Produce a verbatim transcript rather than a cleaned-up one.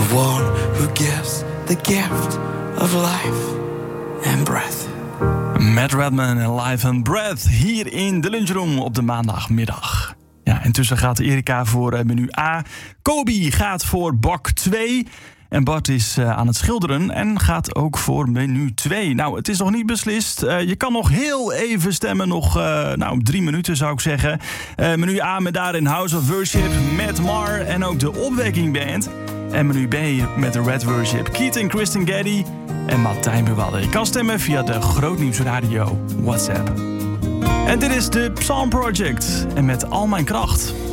the one who gives the gift of life and breath. Matt Redman en Life and Breath hier in de lunchroom op de maandagmiddag. Ja, intussen gaat Erika voor uh, menu A. Kobi gaat voor bak twee. En Bart is uh, aan het schilderen en gaat ook voor menu twee. Nou, het is nog niet beslist. Uh, je kan nog heel even stemmen. Nog uh, nou, drie minuten zou ik zeggen. Uh, menu A met daarin House of Worship met Mar en ook de Opwekking Band. En menu B met de Red Worship Keith en Kristen Geddy en Martijn Buwalde. Je kan stemmen via de Grootnieuws Radio WhatsApp. En dit is de Psalm Project en met Al Mijn Kracht.